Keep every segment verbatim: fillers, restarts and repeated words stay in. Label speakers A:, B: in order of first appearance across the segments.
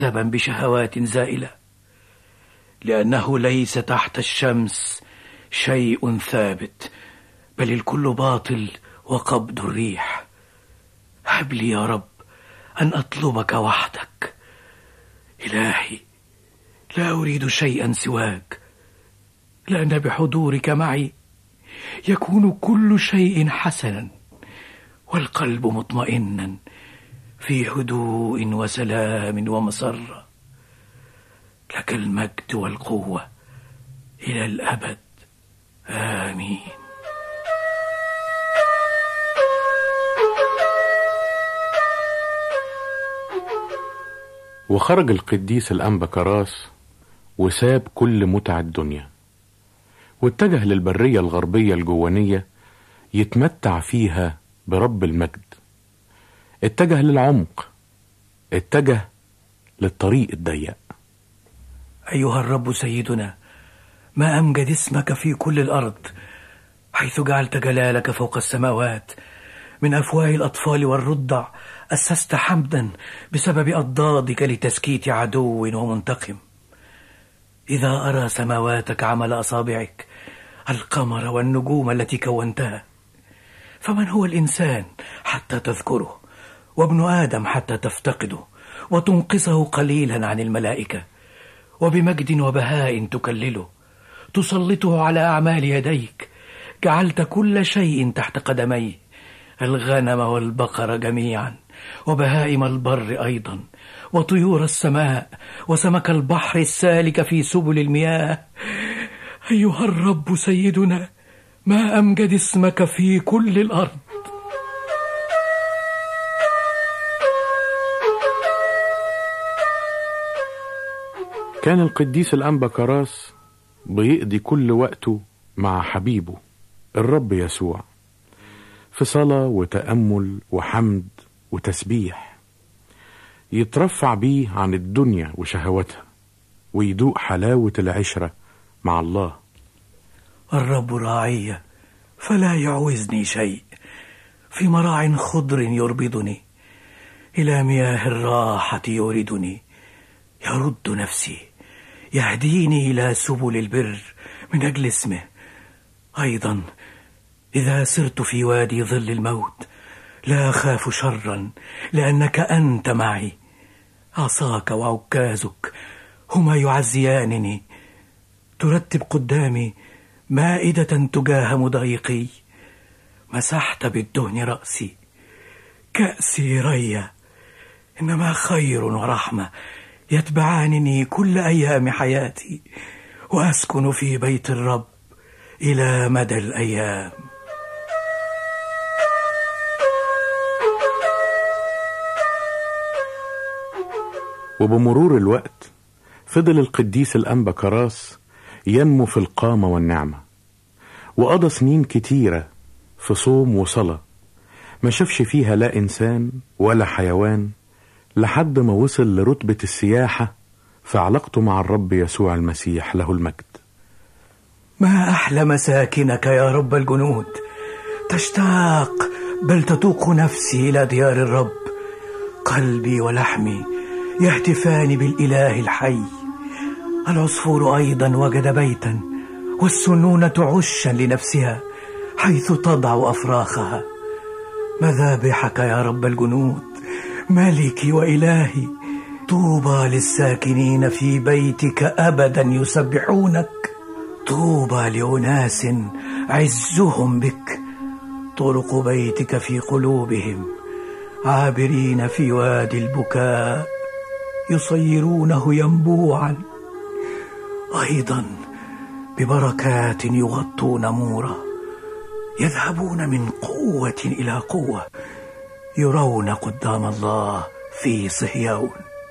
A: معذبا بشهوات زائلة، لأنه ليس تحت الشمس شيء ثابت، بل الكل باطل وقبض الريح. هب لي يا رب أن أطلبك وحدك. إلهي، لا أريد شيئا سواك، لأن بحضورك معي يكون كل شيء حسنا، والقلب مطمئنا في هدوء وسلام ومسرة. لك المجد والقوة إلى الأبد، آمين.
B: وخرج القديس الأنبا كراس وساب كل متع الدنيا، واتجه للبرية الغربية الجوانية يتمتع فيها برب المجد. اتجه للعمق، اتجه للطريق الضيق.
A: أيها الرب سيدنا، ما أمجد اسمك في كل الأرض، حيث جعلت جلالك فوق السماوات. من أفواه الأطفال والرضع أسست حمدا بسبب أضدادك لتسكيت عدو ومنتقم. إذا أرى سماواتك عمل أصابعك، القمر والنجوم التي كونتها، فمن هو الإنسان حتى تذكره، وابن آدم حتى تفتقده وتنقصه قليلا عن الملائكة؟ وبمجد وبهاء تكلله، تسلطه على أعمال يديك. جعلت كل شيء تحت قدميه، الغنم والبقر جميعا، وبهائم البر أيضا، وطيور السماء، وسمك البحر السالك في سبل المياه. أيها الرب سيدنا، ما أمجد اسمك في كل الأرض.
B: كان القديس الأنبا كراس بيقضي كل وقته مع حبيبه الرب يسوع، في صلاة وتأمل وحمد وتسبيح، يترفع بيه عن الدنيا وشهوتها، ويدوق حلاوة العشرة مع الله.
A: الرب راعي فلا يعوزني شيء، في مراع خضر يربضني، إلى مياه الراحة يوردني. يرد نفسي، يهديني إلى سبل البر من أجل اسمه. أيضا إذا سرت في وادي ظل الموت، لا أخاف شرا، لأنك أنت معي. عصاك وعكازك هما يعزيانني. ترتب قدامي مائدة تجاه مضايقي. مسحت بالدهن رأسي، كأسي ريا. إنما خير ورحمة يتبعانني كل أيام حياتي، وأسكن في بيت الرب إلى مدى الأيام.
B: وبمرور الوقت فضل القديس الأنبا كراس ينمو في القامة والنعمة، وقضى سنين كتيرة في صوم وصلاة ما شافش فيها لا إنسان ولا حيوان، لحد ما وصل لرتبة السياحة في علاقته مع الرب يسوع المسيح له المجد.
A: ما أحلى مساكنك يا رب الجنود، تشتاق بل تتوق نفسي إلى ديار الرب. قلبي ولحمي يهتفان بالإله الحي. العصفور أيضا وجد بيتا، والسنونة عشا لنفسها حيث تضع أفراخها. مذابحك يا رب الجنود، ملكي وإلهي. طوبى للساكنين في بيتك أبدا يسبحونك. طوبى لأناس عزهم بك، طرق بيتك في قلوبهم. عابرين في وادي البكاء يصيرونه ينبوعا. أيضا ببركات يغطون مورا، يذهبون من قوة إلى قوة، يرون قدام الله في صهيون.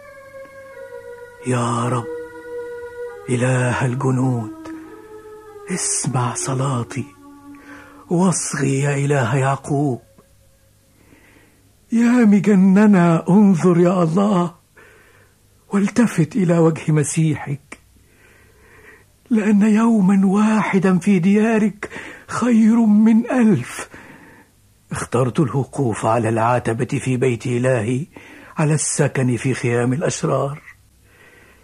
A: يا رب إله الجنود، اسمع صلاتي واصغي يا إله يعقوب. يا مجننا انظر يا الله، والتفت إلى وجه مسيحك، لأن يوما واحدا في ديارك خير من ألف. اخترت الوقوف على العتبة في بيت إلهي، على السكن في خيام الأشرار.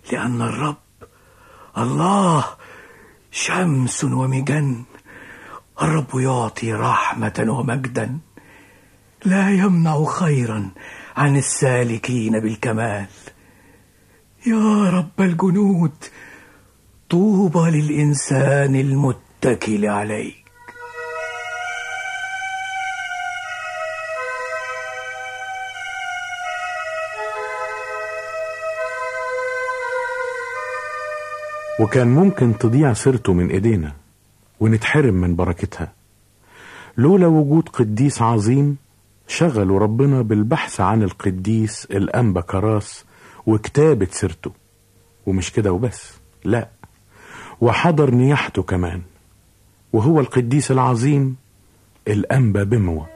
A: لأن الرب الله شمس ومجن، الرب يعطي رحمة ومجدا، لا يمنع خيرا عن السالكين بالكمال. يا رب الجنود، طوبى للإنسان المتكل عليك.
B: وكان ممكن تضيع سيرته من ايدينا ونتحرم من بركتها لولا وجود قديس عظيم شغلوا ربنا بالبحث عن القديس الأنبا كراس وكتابة سيرته. ومش كده وبس، لا، وحضر نياحته كمان، وهو القديس العظيم الأنبا بموى.